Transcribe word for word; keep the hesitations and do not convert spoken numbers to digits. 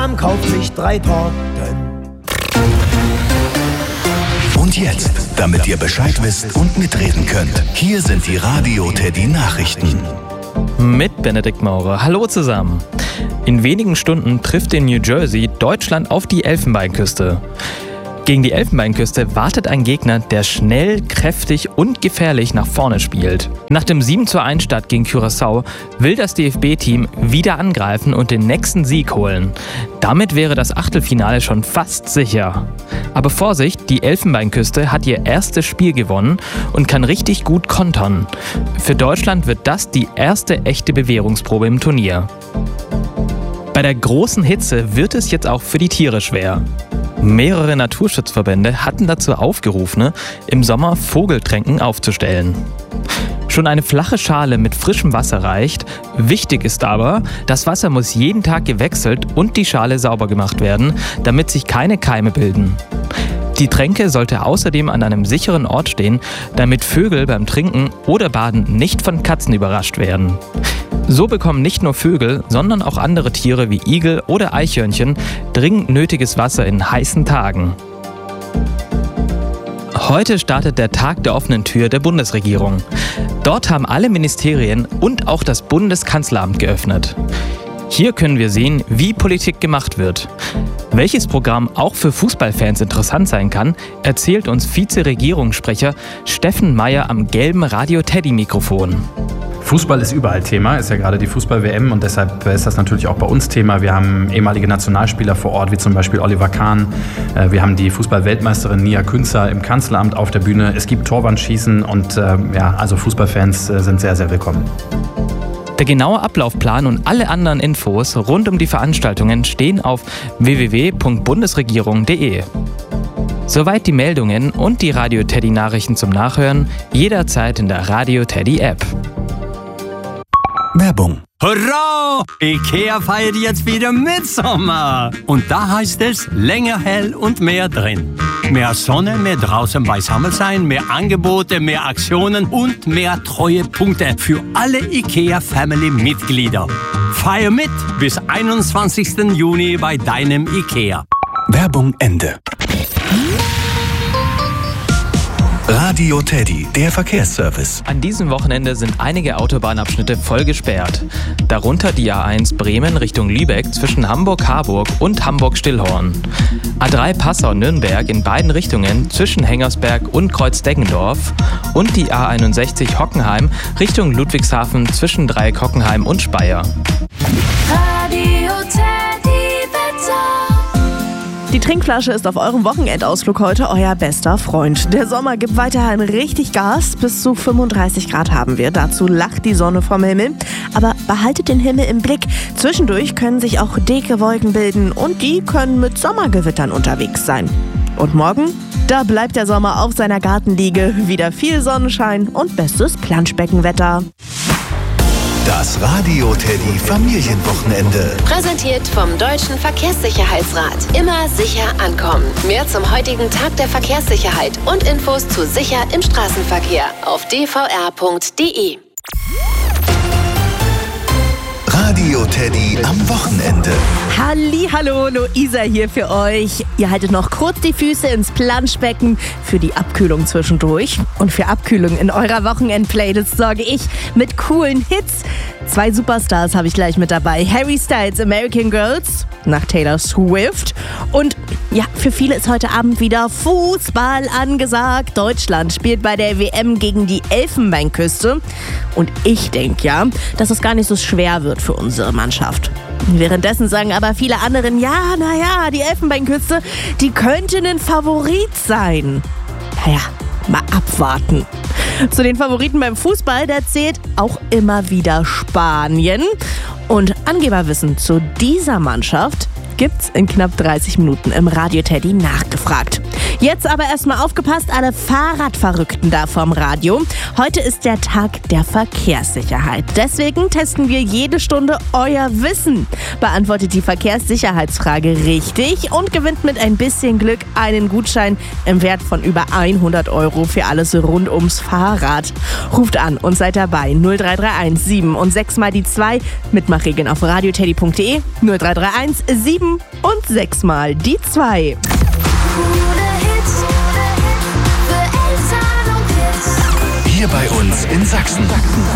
Mom kauft sich drei Torten. Und jetzt, damit ihr Bescheid wisst und mitreden könnt, hier sind die Radio Teddy Nachrichten. Mit Benedikt Maurer. Hallo zusammen. In wenigen Stunden trifft in New Jersey Deutschland auf die Elfenbeinküste. Gegen die Elfenbeinküste wartet ein Gegner, der schnell, kräftig und gefährlich nach vorne spielt. Nach dem sieben zu eins Start gegen Curaçao will das D F B-Team wieder angreifen und den nächsten Sieg holen. Damit wäre das Achtelfinale schon fast sicher. Aber Vorsicht, die Elfenbeinküste hat ihr erstes Spiel gewonnen und kann richtig gut kontern. Für Deutschland wird das die erste echte Bewährungsprobe im Turnier. Bei der großen Hitze wird es jetzt auch für die Tiere schwer. Mehrere Naturschutzverbände hatten dazu aufgerufen, im Sommer Vogeltränken aufzustellen. Schon eine flache Schale mit frischem Wasser reicht. Wichtig ist aber, das Wasser muss jeden Tag gewechselt und die Schale sauber gemacht werden, damit sich keine Keime bilden. Die Tränke sollte außerdem an einem sicheren Ort stehen, damit Vögel beim Trinken oder Baden nicht von Katzen überrascht werden. So bekommen nicht nur Vögel, sondern auch andere Tiere wie Igel oder Eichhörnchen dringend nötiges Wasser in heißen Tagen. Heute startet der Tag der offenen Tür der Bundesregierung. Dort haben alle Ministerien und auch das Bundeskanzleramt geöffnet. Hier können wir sehen, wie Politik gemacht wird. Welches Programm auch für Fußballfans interessant sein kann, erzählt uns Vize-Regierungssprecher Steffen Meyer am gelben Radio-Teddy-Mikrofon. Fußball ist überall Thema, ist ja gerade die Fußball-W M und deshalb ist das natürlich auch bei uns Thema. Wir haben ehemalige Nationalspieler vor Ort, wie zum Beispiel Oliver Kahn. Wir haben die Fußball-Weltmeisterin Nia Künzer im Kanzleramt auf der Bühne. Es gibt Torwandschießen und äh, ja, also Fußballfans äh, sind sehr, sehr willkommen. Der genaue Ablaufplan und alle anderen Infos rund um die Veranstaltungen stehen auf w w w punkt bundesregierung punkt d e. Soweit die Meldungen und die Radio Teddy Nachrichten zum Nachhören, jederzeit in der Radio Teddy App. Werbung. Hurra! IKEA feiert jetzt wieder Mitsommer. Und da heißt es länger hell und mehr drin. Mehr Sonne, mehr draußen beisammen sein, mehr Angebote, mehr Aktionen und mehr Treuepunkte für alle IKEA-Family-Mitglieder. Feier mit bis einundzwanzigsten Juni bei deinem IKEA. Werbung Ende. Radio Teddy, der Verkehrsservice. An diesem Wochenende sind einige Autobahnabschnitte voll gesperrt. Darunter die A eins Bremen Richtung Lübeck zwischen Hamburg-Harburg und Hamburg-Stillhorn. A drei Passau-Nürnberg in beiden Richtungen zwischen Hengersberg und Kreuz-Deggendorf. Und die A einundsechzig Hockenheim Richtung Ludwigshafen zwischen Dreieck-Hockenheim und Speyer. Radio Teddy Wetter. Die Trinkflasche ist auf eurem Wochenendausflug heute euer bester Freund. Der Sommer gibt weiterhin richtig Gas. Bis zu fünfunddreißig Grad haben wir. Dazu lacht die Sonne vom Himmel. Aber behaltet den Himmel im Blick. Zwischendurch können sich auch dicke Wolken bilden und die können mit Sommergewittern unterwegs sein. Und morgen? Da bleibt der Sommer auf seiner Gartenliege. Wieder viel Sonnenschein und bestes Planschbeckenwetter. Das Radio Teddy Familienwochenende. Präsentiert vom Deutschen Verkehrssicherheitsrat. Immer sicher ankommen. Mehr zum heutigen Tag der Verkehrssicherheit und Infos zu sicher im Straßenverkehr auf d v r punkt d e. Radio Teddy am Wochenende. Hallihallo, Luisa hier für euch. Ihr haltet noch kurz die Füße ins Planschbecken für die Abkühlung zwischendurch. Und für Abkühlung in eurer Wochenend-Playlist sorge ich mit coolen Hits. Zwei Superstars habe ich gleich mit dabei. Harry Styles, American Girls, nach Taylor Swift. Und ja, für viele ist heute Abend wieder Fußball angesagt. Deutschland spielt bei der W M gegen die Elfenbeinküste. Und ich denke ja, dass es gar nicht so schwer wird für unsere Mannschaft. Währenddessen sagen aber viele anderen, ja, naja, die Elfenbeinküste, die könnte ein Favorit sein. Naja, mal abwarten. Zu den Favoriten beim Fußball, da zählt auch immer wieder Spanien. Und Angeberwissen zu dieser Mannschaft gibt's in knapp dreißig Minuten im Radio Teddy nachgefragt. Jetzt aber erstmal aufgepasst, alle Fahrradverrückten da vom Radio. Heute ist der Tag der Verkehrssicherheit. Deswegen testen wir jede Stunde euer Wissen. Beantwortet die Verkehrssicherheitsfrage richtig und gewinnt mit ein bisschen Glück einen Gutschein im Wert von über hundert Euro für alles rund ums Fahrrad. Ruft an und seid dabei. null drei drei eins sieben und sechs mal die zwei. Mitmachregeln auf radioteddy punkt de. null drei drei eins sieben und sechs mal die zwei. Hier bei uns in Sachsen.